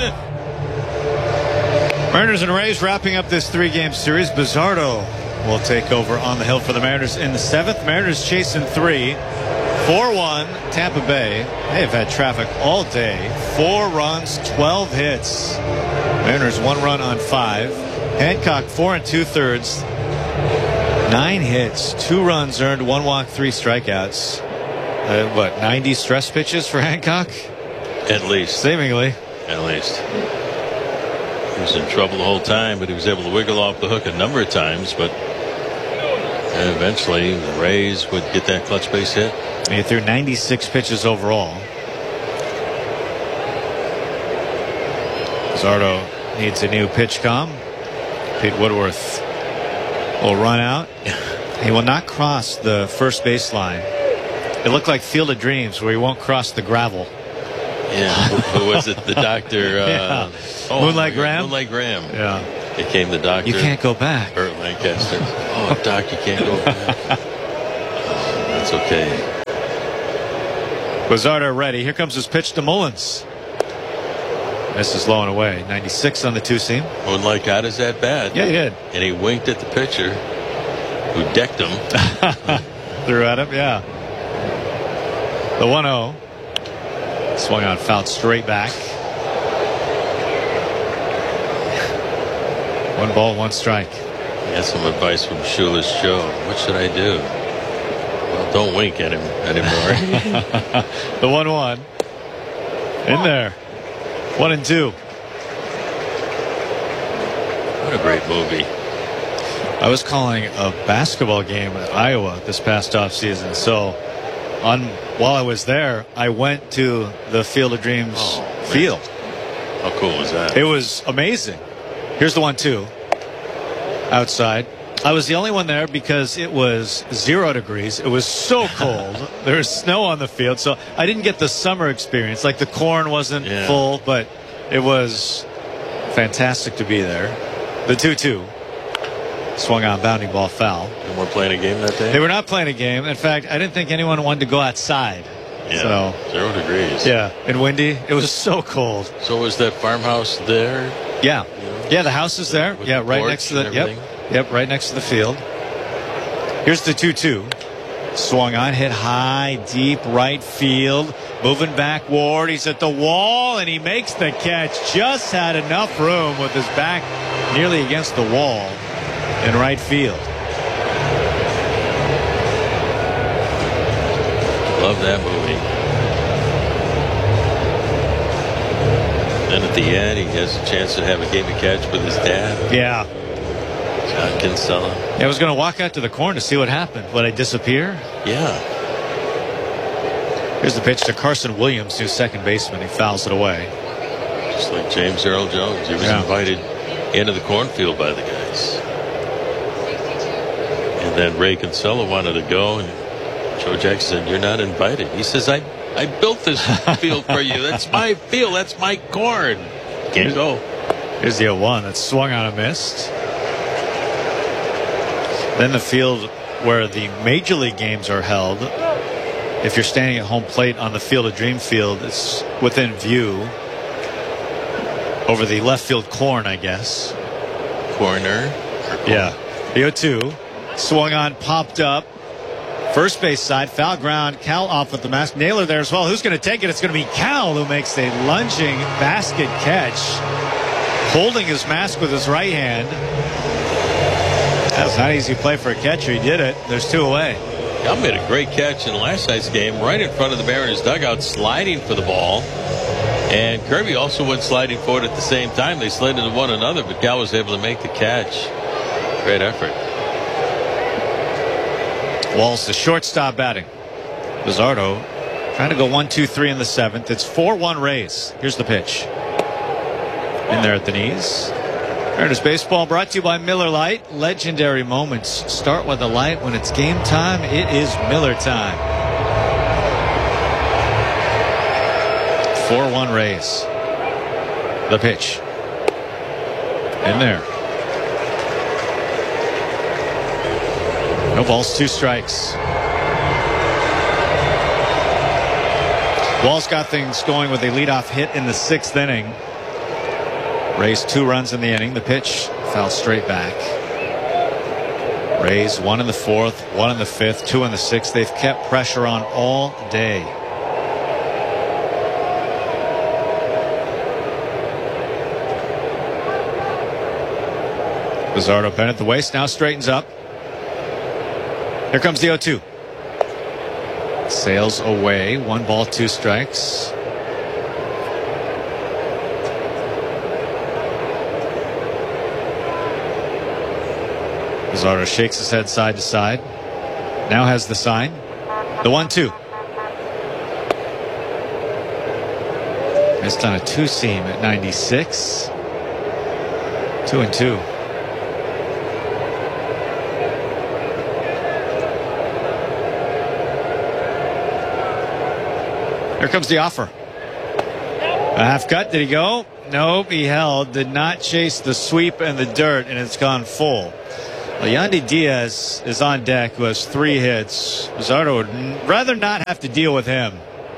Mariners and Rays wrapping up this three-game series. Bizzardo will take over on the hill for the Mariners in the seventh. Mariners chasing three. four one Tampa Bay. They've had traffic all day. Four runs, twelve hits. Mariners one run on five. Hancock four and two thirds. Nine hits, two runs earned, one walk, three strikeouts. Uh, what, ninety stress pitches for Hancock? At least. Seemingly. At least. He was in trouble the whole time, but he was able to wiggle off the hook a number of times. But eventually, the Rays would get that clutch base hit. He threw ninety-six pitches overall. Luzardo needs a new pitch com. Pete Woodworth will run out. He will not cross the first baseline. It looked like Field of Dreams where he won't cross the gravel. Yeah, who, who was it? The doctor. Uh, yeah. oh, Moonlight Graham? Moonlight Graham. Yeah. Became the doctor. You can't go back. Burt Lancaster. Oh, doc, you can't go back. Oh, that's okay. Luzardo ready. Here comes his pitch to Mullins. This is low and away. ninety-six on the two-seam. Moonlight got his at bat. Yeah, he did. And he winked at the pitcher, who decked him. Threw at him, yeah. The one oh. Swung on, fouled straight back. One ball, one strike. He had some advice from Shoeless Joe. What should I do? Well, don't wink at him anymore. The one one. In there. One and two. What a great movie. I was calling a basketball game at Iowa this past offseason. So on while I was there, I went to the Field of Dreams oh, field. How cool was that? It was amazing. Here's the one two. Outside. I was the only one there because it was zero degrees. It was so cold. There was snow on the field, so I didn't get the summer experience. Like the corn wasn't yeah. full, but it was fantastic to be there. The two two. Swung on, bounding ball, foul. They weren't playing a game that day? They were not playing a game. In fact, I didn't think anyone wanted to go outside. Yeah, so, zero degrees. Yeah, and windy. It was so cold. So was that farmhouse there? Yeah. Yeah, the house is there. With yeah, the right next to the yep. Yep, right next to the field. Here's the two two. Swung on, hit high, deep right field. Moving backward. He's at the wall, and he makes the catch. Just had enough room with his back nearly against the wall in right field. Love that movie. Then at the end, he has a chance to have a game of catch with his dad. Yeah. John Kinsella. Yeah, I was going to walk out to the corner to see what happened. Would I disappear? Yeah. Here's the pitch to Carson Williams, who's second baseman. He fouls it away. Just like James Earl Jones. He was yeah. invited into the cornfield by the guys. And then Ray Kinsella wanted to go, and Joe Jackson said, "You're not invited." He says, I, I built this field for you. That's my field. That's my corn. Can't go. Here's the oh one that's swung on and missed. Then the field where the Major League games are held, if you're standing at home plate on the Field of Dream field, it's within view over the left field corn, I guess. Corner? Yeah. The oh two. Swung on, popped up. First base side, foul ground. Cal off with the mask. Naylor there as well. Who's going to take it? It's going to be Cal who makes a lunging basket catch, holding his mask with his right hand. That's not easy play for a catcher. He did it. There's two away. Cal made a great catch in last night's game right in front of the Mariners dugout, sliding for the ball. And Kirby also went sliding for it at the same time. They slid into one another, but Cal was able to make the catch. Great effort. Walls, the shortstop batting. Luzardo trying to go one, two, three in the seventh. It's four one Rays. Here's the pitch. In there at the knees. Mariners baseball brought to you by Miller Lite. Legendary moments start with a light. When it's game time, it is Miller time. four one Rays. The pitch. In there. No balls, two strikes. Walls got things going with a leadoff hit in the sixth inning. Rays two runs in the inning. The pitch foul straight back. Rays one in the fourth, one in the fifth, two in the sixth. They've kept pressure on all day. Luzardo bent at the waist, now straightens up. Here comes the oh two. Sails away. One ball, two strikes. Luzardo shakes his head side to side. Now has the sign. The one two. Missed on a two seam at ninety-six. Two and two. Here comes the offer. A half cut. Did he go? Nope, he held. Did not chase the sweep and the dirt, and it's gone full. Well, Yandy Diaz is on deck, who has three hits. Luzardo would rather not have to deal with him.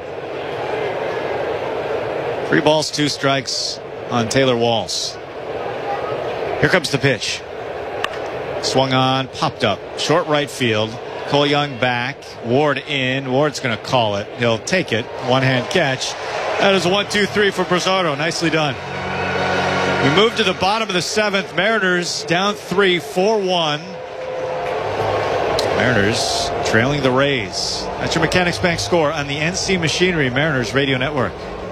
Three balls, two strikes on Taylor Walls. Here comes the pitch. Swung on, popped up. Short right field. Cole Young back. Ward in. Ward's going to call it. He'll take it. One-hand catch. That is a one two three for Brazzardo. Nicely done. We move to the bottom of the seventh. Mariners down three, four one. Mariners trailing the Rays. That's your Mechanics Bank score on the N C Machinery Mariners Radio Network.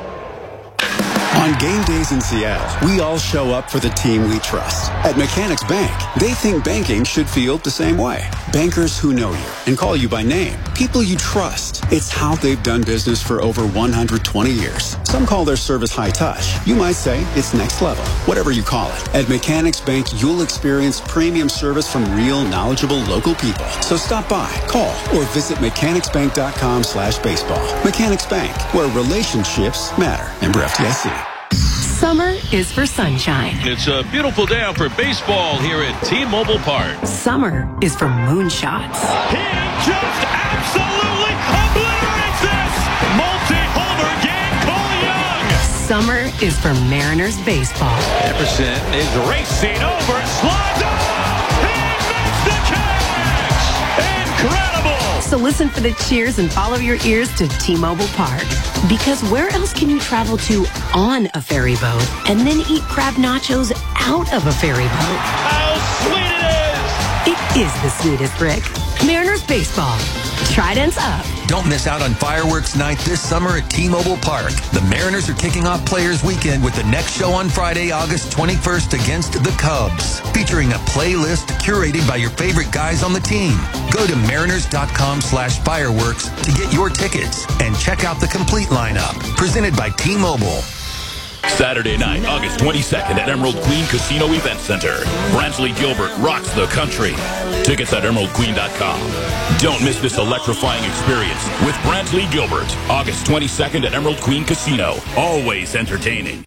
On game days in Seattle, we all show up for the team we trust. At Mechanics Bank, they think banking should feel the same way. Bankers who know you and call you by name. People you trust. It's how they've done business for over one hundred twenty years. Some call their service high touch. You might say it's next level. Whatever you call it. At Mechanics Bank, you'll experience premium service from real, knowledgeable local people. So stop by, call, or visit mechanicsbank.com slash baseball. Mechanics Bank, where relationships matter. Member F D I C. Summer is for sunshine. It's a beautiful day out for baseball here at T-Mobile Park. Summer is for moonshots. He just absolutely obliterates this multi-homer game, Cole Young. Summer is for Mariners baseball. Emerson is racing over, slides up. He missed the catch. Incredible. So listen for the cheers and follow your ears to T-Mobile Park. Because where else can you travel to on a ferry boat and then eat crab nachos out of a ferry boat? How sweet it is! It is the sweetest, Rick. Mariners baseball. Tridents up. Don't miss out on fireworks night this summer at T-Mobile Park. The Mariners are kicking off Players Weekend with the next show on Friday, August twenty-first against the Cubs, featuring a playlist curated by your favorite guys on the team. Go to mariners.com slash fireworks to get your tickets and check out the complete lineup. Presented by T-Mobile. Saturday night, August twenty-second at Emerald Queen Casino Event Center. Brantley Gilbert rocks the country. Tickets at emerald queen dot com. Don't miss this electrifying experience with Brantley Gilbert. August twenty-second at Emerald Queen Casino. Always entertaining.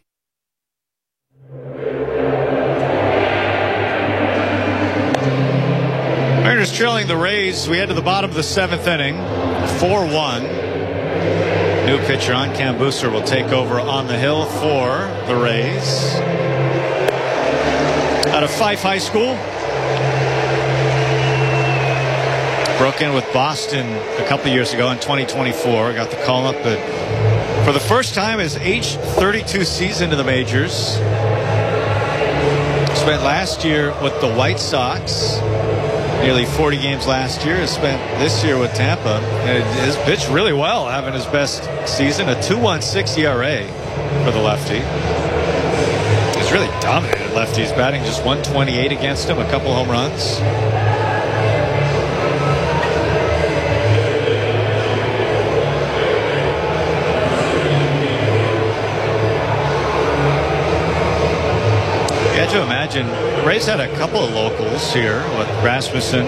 Mariners trailing the Rays. We head to the bottom of the seventh inning. four one. New pitcher on Cam Booster will take over on the hill for the Rays. Out of Fife High School. Broke in with Boston a couple years ago in twenty twenty-four. Got the call up at, for the first time his age thirty-two season in the majors. Spent last year with the White Sox. Nearly forty games last year. Has spent this year with Tampa. And has pitched really well, having his best season. A two point one six E R A for the lefty. He's really dominated lefties, batting just one twenty-eight against him. A couple home runs. You had to imagine, Rays had a couple of locals here with Rasmussen,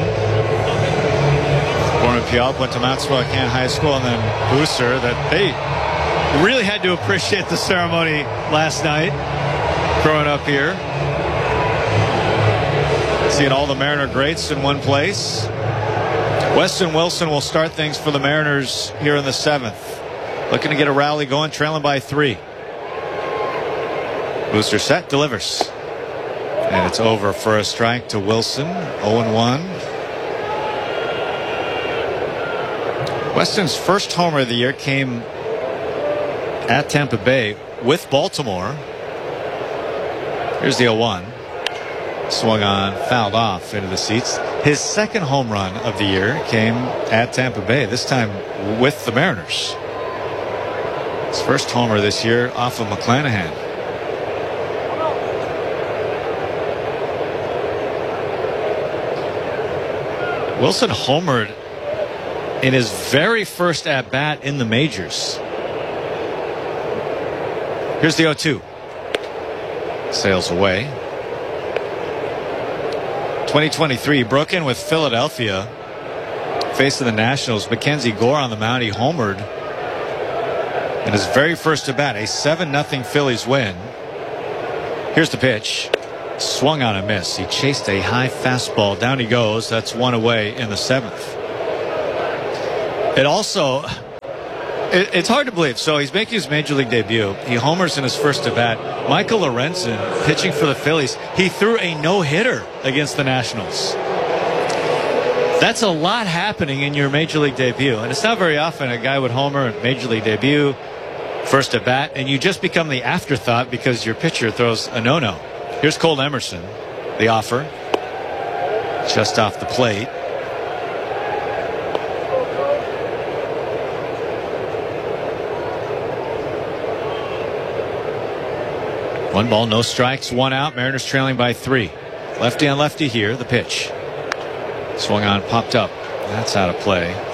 born in Puyallup, went to Mount Spokane High School, and then Booster, that they really had to appreciate the ceremony last night, growing up here. Seeing all the Mariner greats in one place. Weston Wilson will start things for the Mariners here in the seventh. Looking to get a rally going, trailing by three. Booster set, delivers. And it's over for a strike to Wilson. oh and one. Weston's first homer of the year came at Tampa Bay with Baltimore. Here's the oh one. Swung on, fouled off into the seats. His second home run of the year came at Tampa Bay, this time with the Mariners. His first homer this year off of McClanahan. Wilson homered in his very first at-bat in the majors. Here's the oh two. Sails away. twenty twenty-three, broke in with Philadelphia, facing the Nationals. Mackenzie Gore on the mound. He homered in his very first at bat, a seven nothing Phillies win. Here's the pitch. Swung on a miss. He chased a high fastball. Down he goes. That's one away in the seventh. It also, it, it's hard to believe. So he's making his major league debut. He homers in his first at bat. Michael Lorenzen, pitching for the Phillies, he threw a no-hitter against the Nationals. That's a lot happening in your major league debut. And it's not very often a guy would homer in major league debut, first at bat, and you just become the afterthought because your pitcher throws a no-no. Here's Cole Emerson, the offer, just off the plate. One ball, no strikes, one out. Mariners trailing by three. Lefty on lefty here, the pitch. Swung on, popped up. That's out of play.